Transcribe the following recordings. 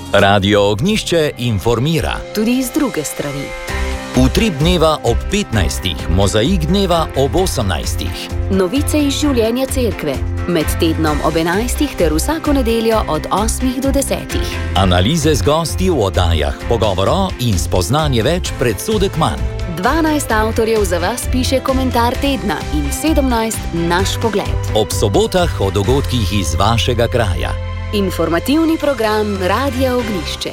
Radio Ognjišče informira. Tudi iz druge strani. Utrip dneva ob 15, mozaik dneva ob 18. Novice iz življenja cerkve. Med tednom ob 11 ter vsako nedeljo od 8 do 10. Analize z gosti v oddajah, pogovoro in spoznanje več predsodek manj. 12 avtorjev za vas piše komentar tedna in 17 naš pogled. Ob sobotah o dogodkih iz vašega kraja. Informativni program Radia Ognjišče.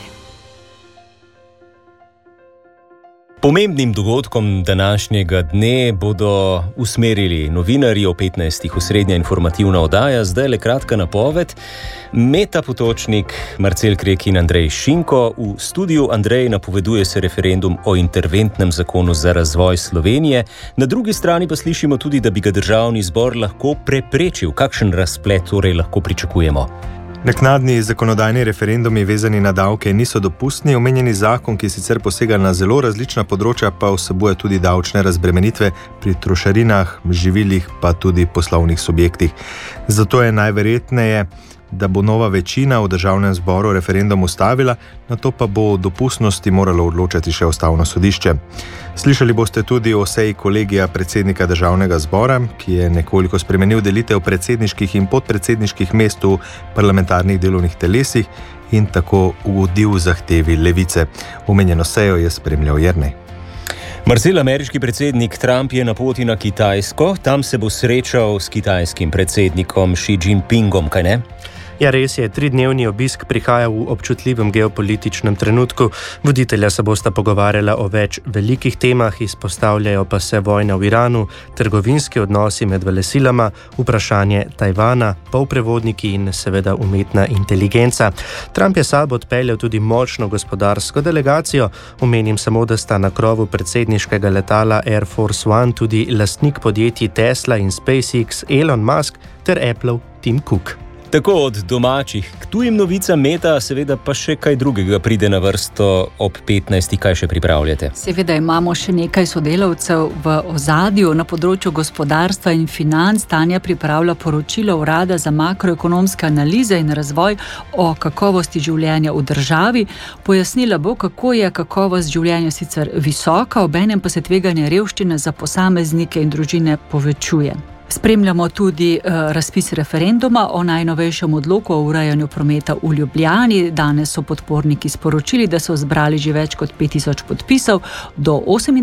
Pomembnim dogodkom današnjega dne bodo usmerili novinarji o 15. osrednja informativna oddaja, zdaj le kratka napoved. Meta Potočnik, Marcel Krek in Andrej Šinko. V studiu Andrej napoveduje se referendum o interventnem zakonu za razvoj Slovenije. Na drugi strani pa slišimo tudi, da bi ga državni zbor lahko preprečil. Kakšen razplet torej lahko pričakujemo? Naknadni zakonodajni referendumi vezani na davke niso dopustni. Omenjeni zakon, ki sicer posega na zelo različna področja, pa vsebuje tudi davčne razbremenitve pri trošarinah, živilih, pa tudi poslovnih subjektih. Zato je najverjetneje, da bo nova večina v državnem zboru referendum ustavila, nato pa bo o dopustnosti moralo odločati še ustavno sodišče. Slišali boste tudi o seji kolegija predsednika državnega zbora, ki je nekoliko spremenil delitev predsedniških in podpredsedniških mest v parlamentarnih delovnih telesih in tako ugodil zahtevi Levice. Omenjeno sejo je spremljal Jernej. Marcel, ameriški predsednik Trump je na poti na Kitajsko. Tam se bo srečal s kitajskim predsednikom Xi Jinpingom, kaj ne? Ja, res je, 3-dnevni obisk prihaja v občutljivem geopolitičnem trenutku. Voditelja se bosta pogovarjala o več velikih temah, izpostavljajo pa se vojna v Iranu, trgovinski odnosi med velesilama, vprašanje Tajvana, polprevodniki in seveda umetna inteligenca. Trump je sabo odpeljal tudi močno gospodarsko delegacijo. Omenim samo, da sta na krovu predsedniškega letala Air Force One tudi lastnik podjetij Tesla in SpaceX Elon Musk ter Appleov Tim Cook. Tako od domačih k tujim novicam Meta, seveda pa še kaj drugega pride na vrsto ob 15. Kaj še pripravljate? Seveda imamo še nekaj sodelavcev v ozadju na področju gospodarstva in financ. Tanja pripravlja poročilo Urada za makroekonomske analize in razvoj o kakovosti življenja v državi. Pojasnila bo, kako je kakovost življenja sicer visoka, obenem pa se tveganje revščine za posameznike in družine povečuje. Spremljamo tudi razpis referenduma o najnovejšem odloku o urejanju prometa v Ljubljani. Danes so podporniki sporočili, da so zbrali že več kot 5000 podpisov, do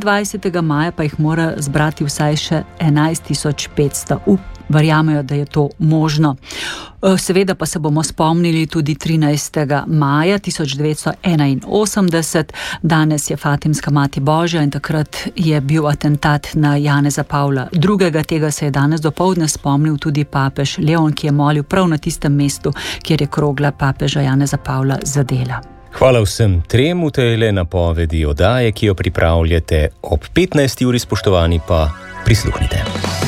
28. maja pa jih mora zbrati vsaj še 11500. Verjamejo, da je to možno. Seveda pa se bomo spomnili tudi 13. maja 1981. Danes je Fatimska mati Božja in takrat je bil atentat na Janeza Pavla II. Tega se je danes dopoldne spomnil tudi papež Leon, ki je molil prav na tistem mestu, kjer je krogla papeža Janeza Pavla zadela. Hvala vsem trem v tejle napovedi oddaje, ki jo pripravljate ob 15. uri, spoštovani pa prisluhnite.